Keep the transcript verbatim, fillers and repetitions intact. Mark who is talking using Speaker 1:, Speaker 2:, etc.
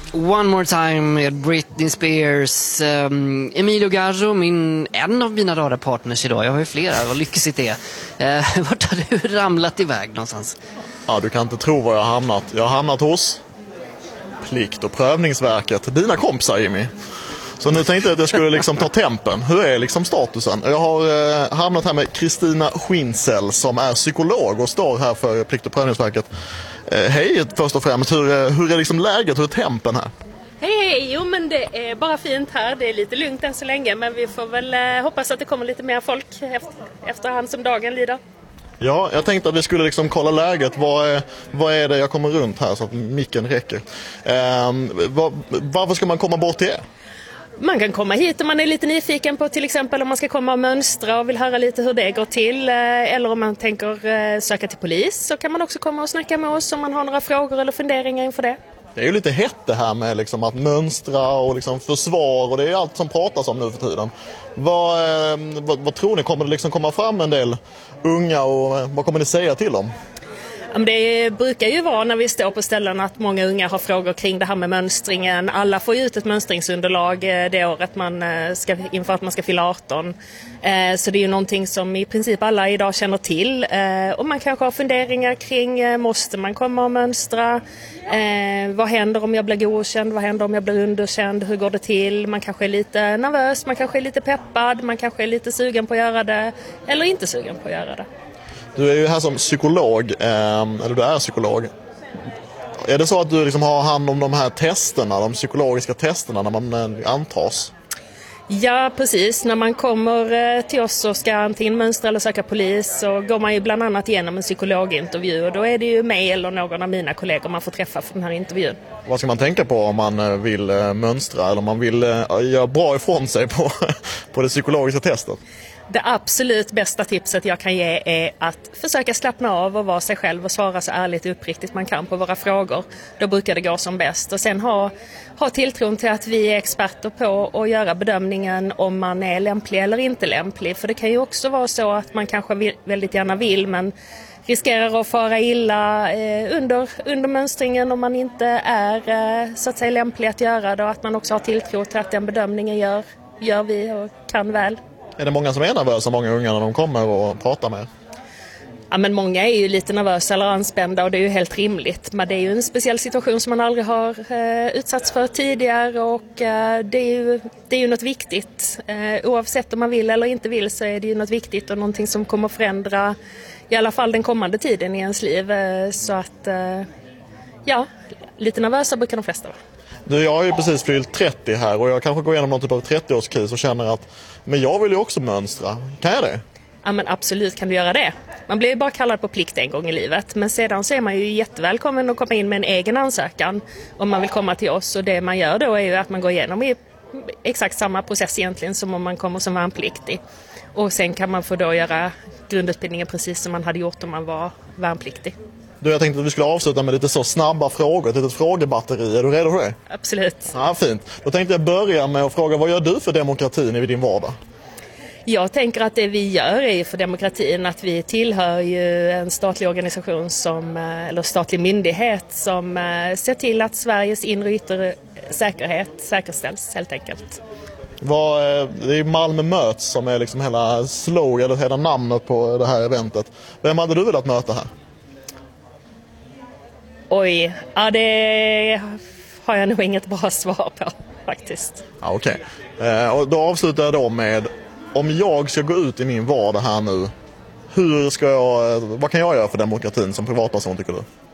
Speaker 1: One More Time med Britney Spears. um, Emilio Garzo, min, en av mina radarpartners idag. Jag har ju flera, vad lyckligt det är. uh, Vart har du ramlat iväg någonstans?
Speaker 2: Ja, du kan inte tro var jag har hamnat. Jag har hamnat hos Plikt- och prövningsverket. Dina kompisar, Jimmy. Så nu tänkte jag att jag skulle liksom ta tempen. Hur är liksom statusen? Jag har eh, hamnat här med Kristina Schinsell som är psykolog och står här för Plikt- och prövningsverket. Eh, hej först och främst, hur, är- hur är liksom läget, hur är tempen här?
Speaker 3: Hej, hej, jo men det är bara fint här, det är lite lugnt än så länge, men vi får väl eh, hoppas att det kommer lite mer folk efter, efterhand som dagen lider.
Speaker 2: Ja, jag tänkte att vi skulle liksom kolla läget. Vad är, vad är det jag kommer runt här så att micken räcker? Eh, var, varför ska man komma bort till er?
Speaker 3: Man kan komma hit om man är lite nyfiken på till exempel om man ska komma och mönstra och vill höra lite hur det går till. Eller om man tänker söka till polis så kan man också komma och snacka med oss om man har några frågor eller funderingar inför det.
Speaker 2: Det är ju lite hett det här med liksom att mönstra och liksom försvar och det är allt som pratas om nu för tiden. Vad, vad, vad tror ni? Kommer det liksom komma fram en del unga och vad kommer ni säga till dem?
Speaker 3: Det brukar ju vara när vi står på ställen att många unga har frågor kring det här med mönstringen. Alla får ju ut ett mönstringsunderlag det året man ska, inför att man ska fylla arton. Så det är ju någonting som i princip alla idag känner till. Och man kanske har funderingar kring, måste man komma och mönstra? Vad händer om jag blir godkänd? Vad händer om jag blir underkänd? Hur går det till? Man kanske är lite nervös, man kanske är lite peppad, man kanske är lite sugen på att göra det eller inte sugen på att göra det.
Speaker 2: Du är ju här som psykolog, eh, eller du är psykolog. Är det så att du liksom har hand om de här testerna, de psykologiska testerna när man eh, antas?
Speaker 3: Ja, precis. När man kommer till oss och ska antingen mönstra eller söka polis så går man ju bland annat igenom en psykologintervju och då är det ju mig eller någon av mina kollegor man får träffa för den här intervjun.
Speaker 2: Vad ska man tänka på om man vill mönstra eller om man vill göra bra ifrån sig på, på det psykologiska testet?
Speaker 3: Det absolut bästa tipset jag kan ge är att försöka slappna av och vara sig själv och svara så ärligt och uppriktigt man kan på våra frågor. Då brukar det gå som bäst. Och sen ha, ha tilltron till att vi är experter på att göra bedömningen om man är lämplig eller inte lämplig. För det kan ju också vara så att man kanske vill, väldigt gärna vill men riskerar att fara illa eh, under, under mönstringen om man inte är eh, så att säga lämplig att göra det. Och att man också har tilltro till att den bedömningen gör, gör vi och kan väl.
Speaker 2: Är det många som är nervösa, många unga när de kommer och pratar med er?
Speaker 3: Ja, men många är ju lite nervösa eller anspända och det är ju helt rimligt. Men det är ju en speciell situation som man aldrig har eh, utsatts för tidigare och eh, det, är ju, det är ju något viktigt. Eh, oavsett om man vill eller inte vill så är det ju något viktigt och någonting som kommer förändra i alla fall den kommande tiden i ens liv. Eh, så att, eh, ja, lite nervösa brukar de flesta vara.
Speaker 2: Du, jag har ju precis fyllt trettio här och jag kanske går igenom någon typ av trettioårskris och känner att men jag vill ju också mönstra. Kan jag det?
Speaker 3: Ja, men absolut kan du göra det. Man blir ju bara kallad på plikt en gång i livet. Men sedan så är man ju jättevälkommen att komma in med en egen ansökan om man vill komma till oss. Och det man gör då är ju att man går igenom i exakt samma process egentligen som om man kommer som värnpliktig. Och sen kan man få då göra grundutbildningen precis som man hade gjort om man var värnpliktig.
Speaker 2: Du, jag tänkte att vi skulle avsluta med lite så snabba frågor, ett litet frågebatteri. Är du redo för det?
Speaker 3: Absolut.
Speaker 2: Ja, fint. Då tänkte jag börja med att fråga, vad gör du för demokratin i din vardag?
Speaker 3: Jag tänker att det vi gör är för demokratin att vi tillhör ju en statlig organisation som, eller statlig myndighet som ser till att Sveriges inre och yttre säkerhet säkerställs helt enkelt.
Speaker 2: Vad, det är Malmö möts som är liksom hela slogan eller hela namnet på det här eventet. Vem hade du velat möta här?
Speaker 3: Oj, ja det har jag nog inget bra svar på faktiskt.
Speaker 2: Ja, okej. Okay. Och då avslutar jag då med, om jag ska gå ut i min vardag här nu, hur ska jag, vad kan jag göra för demokratin som privatperson tycker du?